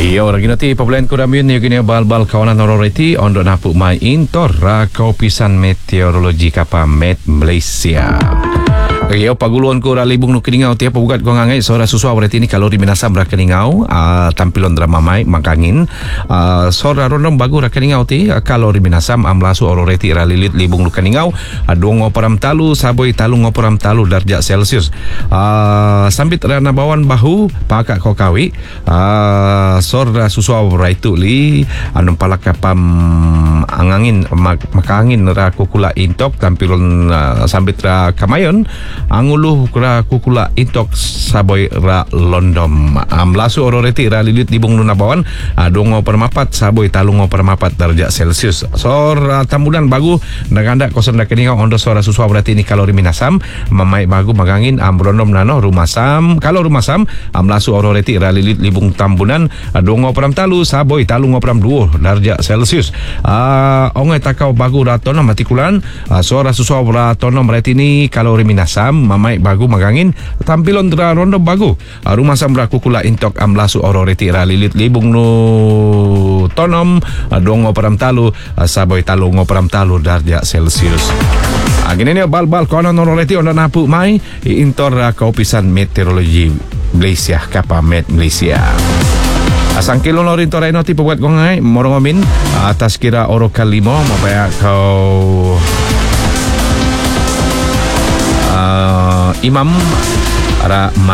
Iyo, lagi nanti pabelayan ko namin yung gini bal-bal kawanan nororiti ondo na po may intor kaupisan meteorologi kapamet Malaysia. Iyo, paguluan ko ralibong no kiningaw tiya pabugat ko nga ngay sora suswa berarti ini kalori minasam ra kiningaw tampilon drama may makangin sora ronong bago ra kiningaw ti kalori minasam amlasu ororeti ralilit libong no kiningaw adungo param talu saboy talungo param talu darjah Celsius sambit ra nabawan bahu paka kokawi sora suswa berarti li anong palakapam angangin makangin ra kukula intok tampilon sambit ra kamayon anguluh kura kukula intok saboy ra londom amlasu ororeti ra lilit libong nunabawan dongo permapat saboy talungo permapat darjah Celsius sor tambulan bagu naganda kosan da keninga ondo sora suswa berarti ini kalori minasam mamai bagu magangin ambrondom nano rumasam kalau rumasam amlasu ororeti ra lilit libong tambunan dongo peram talu saboy talungo peram duo darjah Celsius ongai takau bagu ratono matikulan sora suswa ratono berarti ini kalori minasam mamai bagu magangin tampilon dra rondo bagu rumah sambra kukula intok amlasu ororeti ra lilit libung nu tonom dongo peram talu saboy talungo peram talu darjah Celsius gini nih bal-bal kono ororeti onda napu mai intor kaupisan meteorologi Malaysia kapamet Malaysia asang kilo norin toray noti pagbuat ko ngay morongomin atas kira oro kalimo mapaya kau imam para